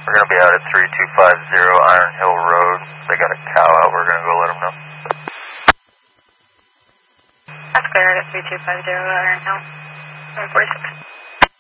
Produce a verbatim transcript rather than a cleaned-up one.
We're going to be out at three two five zero Iron Hill Road. They got a cow out. We're going to go let them know. That's clear at three two five zero Iron Hill. one forty-six.